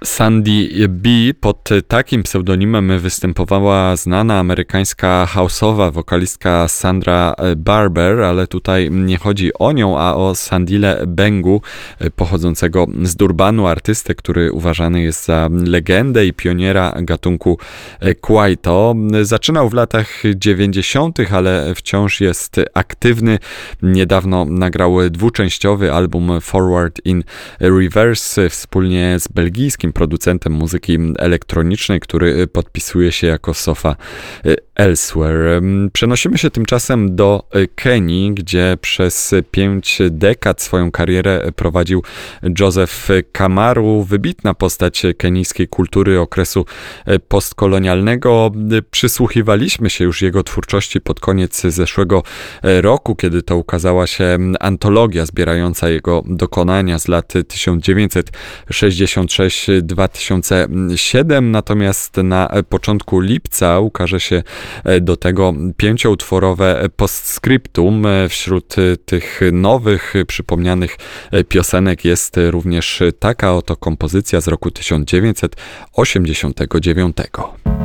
Sandy B. Pod takim pseudonimem występowała znana amerykańska house'owa wokalistka Sandra Barber, ale tutaj nie chodzi o nią, a o Sandile Bengu, pochodzącego z Durbanu, artystę, który uważany jest za legendę i pioniera gatunku kwaito. Zaczynał w latach 90., ale wciąż jest aktywny. Niedawno nagrał dwuczęściowy album Forward in Reverse wspólnie z belgijskim producentem muzyki elektronicznej, który podpisuje się jako Sofa Elsewhere. Przenosimy się tymczasem do Kenii, gdzie przez 5 dekad swoją karierę prowadził Joseph Kamaru, wybitna postać kenijskiej kultury okresu postkolonialnego. Przysłuchiwaliśmy się już jego twórczości pod koniec zeszłego roku, kiedy to ukazała się antologia zbierająca jego dokonania z lat 1966-2007, natomiast na początku lipca ukaże się do tego 5-utworowe postscriptum. Wśród tych nowych, przypomnianych piosenek jest również taka oto kompozycja z roku 1989.